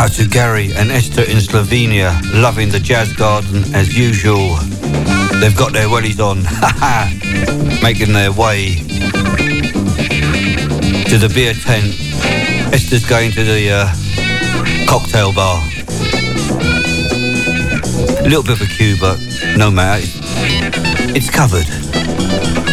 Out to Gary and Esther in Slovenia, loving the Jazz Garden as usual. They've got their wellies on, making their way to the beer tent. Esther's going to the cocktail bar. A little bit of a queue, but no matter, it's covered.